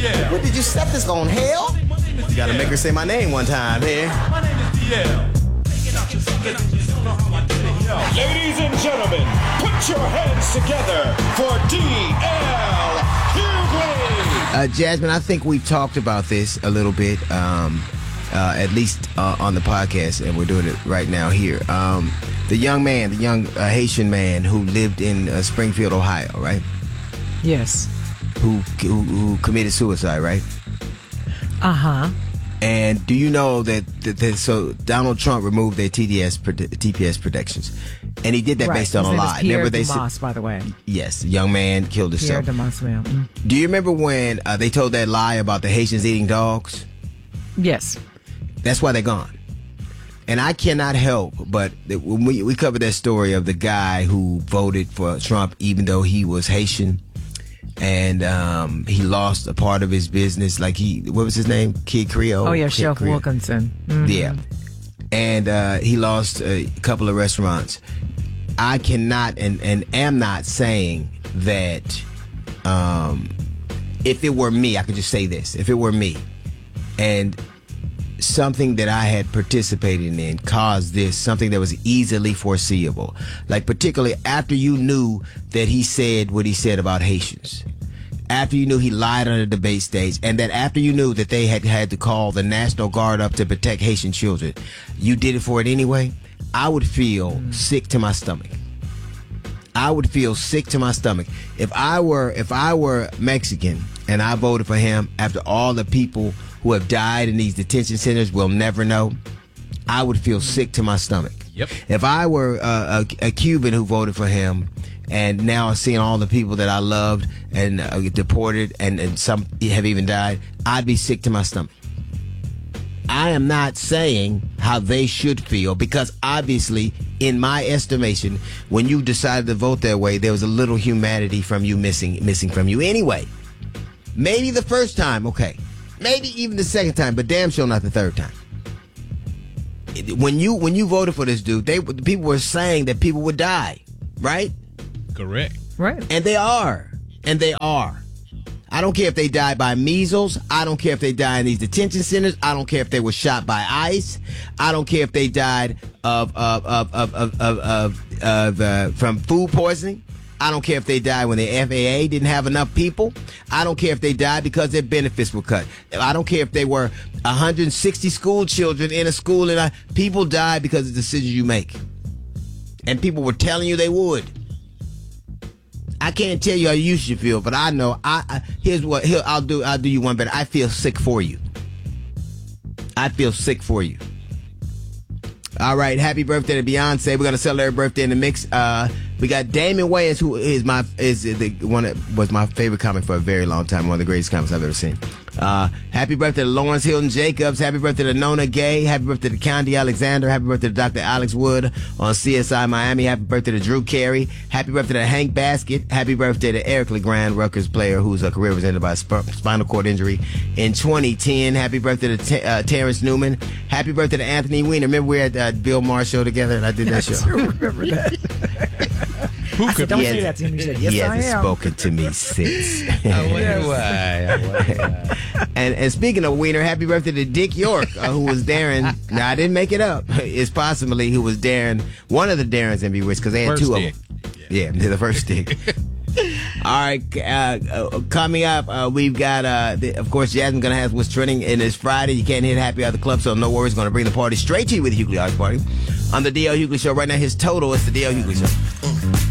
What did you set this on, hell? You gotta make her say my name one time, here. My name is DL. Ladies and gentlemen, put your hands together for D.L. Hughley. Jasmine, I think we've talked about this a little bit, at least on the podcast, and we're doing it right now here. The young Haitian man who lived in Springfield, Ohio, right? Yes. Who committed suicide, right? Uh-huh. And do you know that so Donald Trump removed their TPS protections, and he did that based on a lie. Pierre Dumas, by the way. Yes, young man killed himself. Pierre Dumas, yeah. Do you remember when they told that lie about the Haitians eating dogs? Yes. That's why they're gone. And I cannot help but when we covered that story of the guy who voted for Trump even though he was Haitian. And he lost a part of his business. Like what was his name? Kid Creole? Oh, yeah, Chef Wilkinson. Mm-hmm. Yeah. And he lost a couple of restaurants. I cannot and am not saying that if it were me, I could just say this. If it were me and something that I had participated in caused this, something that was easily foreseeable, like particularly after you knew that he said what he said about Haitians, after you knew he lied on the debate stage, and that after you knew that they had to call the National Guard up to protect Haitian children, you did it for it anyway, I would feel sick to my stomach. I would feel sick to my stomach if I were Mexican and I voted for him after all the people who have died in these detention centers will never know. I would feel sick to my stomach. Yep. If I were a Cuban who voted for him and now seeing all the people that I loved and deported and some have even died, I'd be sick to my stomach. I am not saying how they should feel because obviously, in my estimation, when you decided to vote that way, there was a little humanity from you missing from you anyway. Maybe the first time, okay. Maybe even the second time, but damn sure not the third time. When you voted for this dude, people were saying that people would die, right? Correct. Right. And they are. I don't care if they died by measles. I don't care if they died in these detention centers. I don't care if they were shot by ICE. I don't care if they died from food poisoning. I don't care if they died when the FAA didn't have enough people. I don't care if they died because their benefits were cut. I don't care if they were 160 school children in a school and people died because of decisions you make. And people were telling you they would. I can't tell you how you should feel, but I know. I'll do you one better. I feel sick for you. I feel sick for you. All right, happy birthday to Beyonce. We're gonna celebrate her birthday in the mix. We got Damon Wayans, who is the one that was my favorite comic for a very long time, one of the greatest comics I've ever seen. Happy birthday to Lawrence Hilton Jacobs. Happy birthday to Nona Gay. Happy birthday to Condi Alexander. Happy birthday to Dr. Alex Wood on CSI Miami. Happy birthday to Drew Carey. Happy birthday to Hank Baskett. Happy birthday to Eric LeGrand, Rutgers player whose career was ended by a spinal cord injury in 2010. Happy birthday to Terrence Newman. Happy birthday to Anthony Weiner. Remember we had Bill Maher show together and I did that show. I remember that. Who could don't say that to me. He said, yes, he I hasn't am. spoken to me since. I wonder why. And speaking of Wiener, happy birthday to Dick York, who was Darren. Now, I didn't make it up. It's possibly who was Darren, one of the Darrens in Bewitched, because they had First two Dick. of them. Yeah, the first Dick. All right, coming up, we've got, of course, Jasmine going to have what's trending, and it's Friday. You can't hit Happy Hour at the Club, so no worries. Going to bring the party straight to you with the Hughley House Party. On the D.L. Hughley Show right now, his total is the D.L. Hughley Show.